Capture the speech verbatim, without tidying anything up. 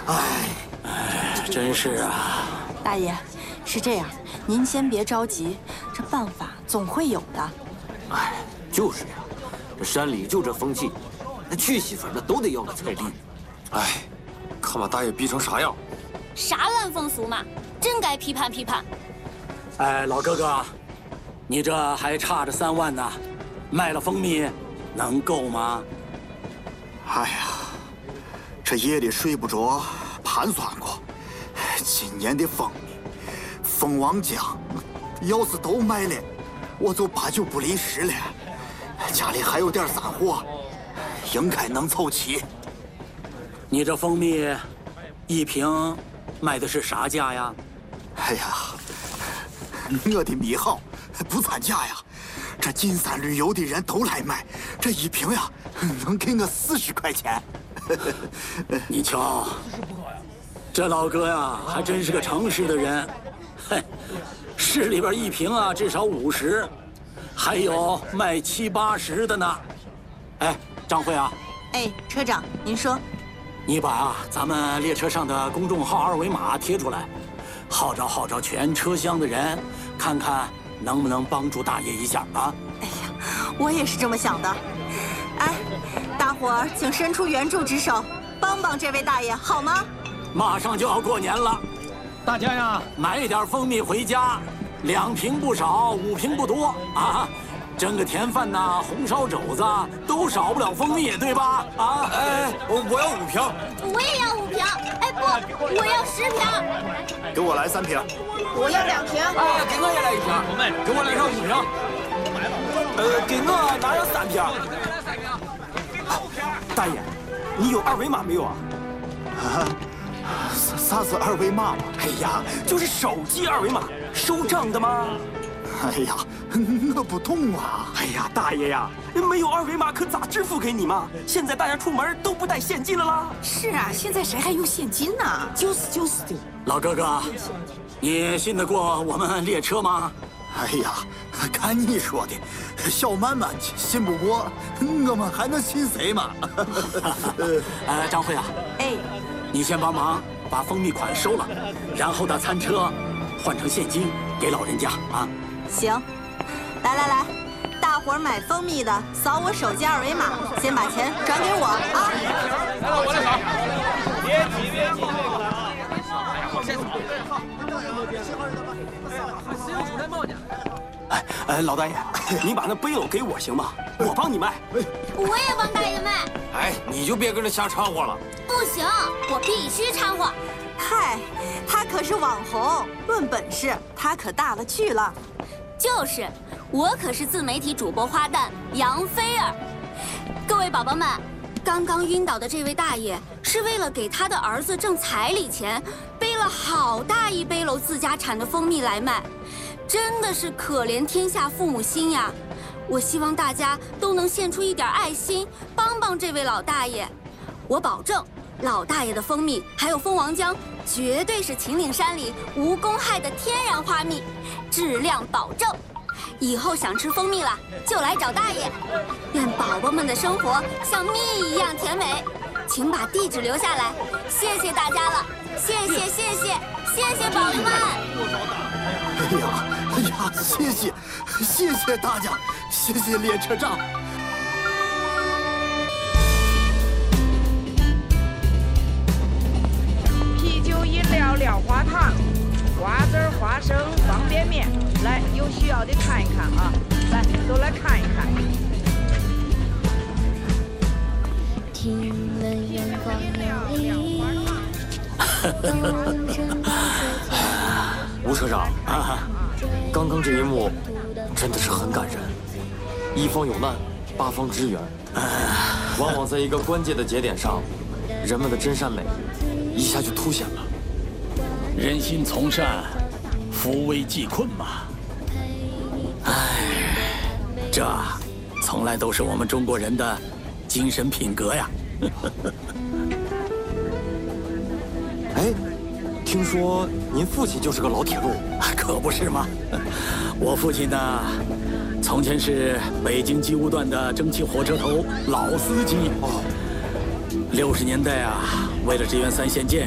哎， 哎，真是啊。 大爷，是这样，您先别着急，这办法总会有的。 哎，就是呀，这山里就这风气，那娶媳妇那都得要个彩礼。 哎，看把大爷逼成啥样！ 啥烂风俗嘛，真该批判批判。 哎，老哥哥，你这还差着三万呢，卖了蜂蜜能够吗？ 哎呀，这夜里睡不着，盘算过，今年的蜂蜜、蜂王浆，要是都卖了，我就八九不离十了。家里还有点散货，应该能凑齐。 你这蜂蜜一瓶卖的是啥价呀？ 哎呀，我的蜜好，不参加呀。这金山旅游的人都来买，这一瓶呀，能给我四十块钱。 你瞧，这老哥呀，还真是个诚实的人。嘿，市里边一瓶啊，至少五十，还有卖七八十的呢。哎，张慧啊， 哎，车长，您说， 你把啊咱们列车上的公众号二维码贴出来，号召号召全车厢的人，看看能不能帮助大爷一下啊？ 哎呀，我也是这么想的。哎，大伙儿请伸出援助之手，帮帮这位大爷好吗？ 马上就要过年了，大家呀买一点蜂蜜回家，两瓶不少，五瓶不多啊。蒸个甜饭呐，红烧肘子都少不了蜂蜜，对吧？啊， 哎，我我要五瓶， 我也要五瓶。哎不，我要十瓶。 给我来三瓶。 我要两瓶。 哎，给我也来一瓶，给我来上五瓶。呃，给我拿上三瓶。大爷，你有二维码没有啊？ 啊，啥啥是二维码嘛？ 哎呀，就是手机二维码，收账的吗？ 哎呀，我不懂啊！ 哎呀，大爷呀，没有二维码可咋支付给你嘛？现在大家出门都不带现金了啦。 是啊，现在谁还用现金呢？就是就是的。 老哥哥，你信得过我们列车吗？ 哎呀，看你说的，小曼曼信不过，我们还能信谁嘛？ 呃，张慧啊， 哎， 你先帮忙把蜂蜜款收了，然后的餐车换成现金给老人家啊。 行，来来来，大伙儿买蜂蜜的，扫我手机二维码，先把钱转给我啊！ 来了，我来扫。别急，别急，我先扫。 哎哎，老大爷，你把那背篓给我行吗？我帮你卖。 我也帮大爷卖。 哎，你就别跟着瞎掺和了。 不行，我必须掺和。 嗨，他可是网红，论本事，他可大了去了。 就是，我可是自媒体主播花旦杨菲儿。各位宝宝们，刚刚晕倒的这位大爷是为了给他的儿子挣彩礼钱，背了好大一背篓自家产的蜂蜜来卖，真的是可怜天下父母心呀！我希望大家都能献出一点爱心，帮帮这位老大爷。我保证，老大爷的蜂蜜还有蜂王浆，绝对是秦岭山里无公害的天然花蜜，质量保证。以后想吃蜂蜜了，就来找大爷。愿宝宝们的生活像蜜一样甜美。请把地址留下来，谢谢大家了，谢谢谢谢谢谢宝贝们。 哎呀，哎呀，谢谢，谢谢大家，谢谢列车长。 啤酒、饮料、料花糖、瓜子、花生、方便面，来，有需要的看一看啊！来，都来看一看。 听闻远方有里， 吴车长啊，刚刚这一幕真的是很感人。一方有难，八方支援，往往在一个关键的节点上，人们的真善美一下就凸显了。 人心从善，扶危济困嘛。哎，这从来都是我们中国人的精神品格呀。 哎，听说您父亲就是个老铁路， 可不是吗？我父亲呢，从前是北京机务段的蒸汽火车头老司机。哦，六十年代啊，为了支援三线建